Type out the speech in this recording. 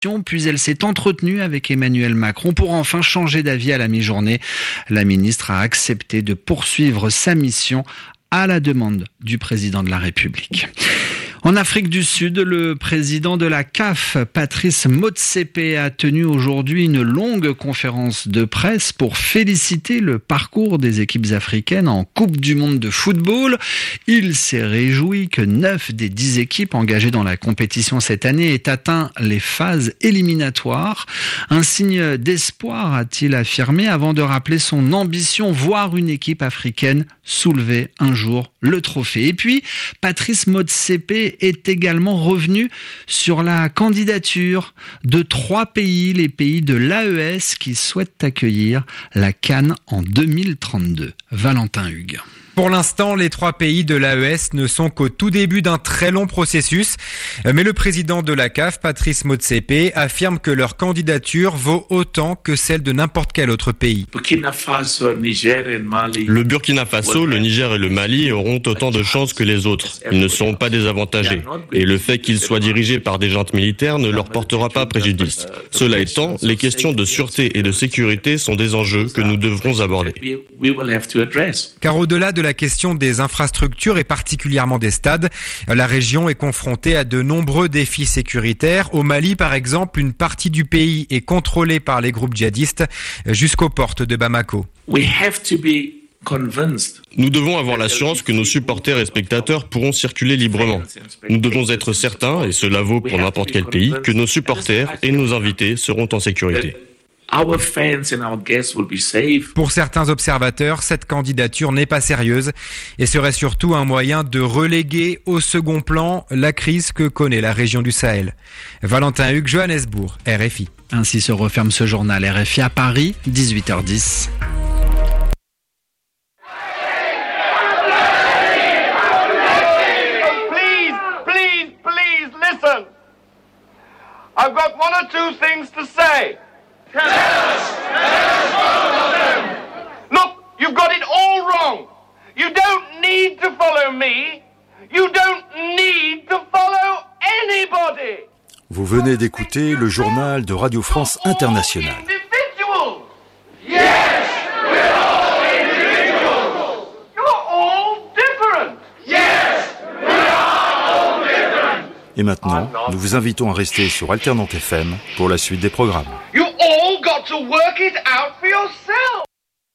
Puis elle s'est entretenue avec Emmanuel Macron pour enfin changer d'avis à la mi-journée. La ministre a accepté de poursuivre sa mission à la demande du président de la République. En Afrique du Sud, le président de la CAF, Patrice Motsepe, a tenu aujourd'hui une longue conférence de presse pour féliciter le parcours des équipes africaines en Coupe du monde de football. Il s'est réjoui que 9 des 10 équipes engagées dans la compétition cette année aient atteint les phases éliminatoires. Un signe d'espoir, a-t-il affirmé, avant de rappeler son ambition, voir une équipe africaine soulever un jour le trophée. Et puis, Patrice Motsepe est également revenu sur la candidature de 3 pays, les pays de l'AES qui souhaitent accueillir la CAN en 2032. Valentin Hugues. Pour l'instant, les 3 pays de l'AES ne sont qu'au tout début d'un très long processus. Mais le président de la CAF, Patrice Motsepe, affirme que leur candidature vaut autant que celle de n'importe quel autre pays. Le Burkina Faso, le Niger et le Mali auront autant de chances que les autres. Ils ne seront pas désavantagés. Et le fait qu'ils soient dirigés par des juntes militaires ne leur portera pas préjudice. Cela étant, les questions de sûreté et de sécurité sont des enjeux que nous devrons aborder. Car au-delà de la question des infrastructures et particulièrement des stades, la région est confrontée à de nombreux défis sécuritaires. Au Mali, par exemple, une partie du pays est contrôlée par les groupes djihadistes jusqu'aux portes de Bamako. Nous devons avoir l'assurance que nos supporters et spectateurs pourront circuler librement. Nous devons être certains, et cela vaut pour n'importe quel pays, que nos supporters et nos invités seront en sécurité. Pour certains observateurs, cette candidature n'est pas sérieuse et serait surtout un moyen de reléguer au second plan la crise que connaît la région du Sahel. Valentin Hugues, Johannesburg, RFI. Ainsi se referme ce journal RFI à Paris, 18h10. Please listen. I've got 1 or 2 things to say. Look, you've got it all wrong. You don't need to follow me. You don't need to follow anybody. Vous venez d'écouter le journal de Radio France Internationale. Yes, we're all individuals. You're all different. Yes, we are all different. Et maintenant, nous vous invitons à rester sur Alternante FM pour la suite des programmes. You all got to work it out for yourself.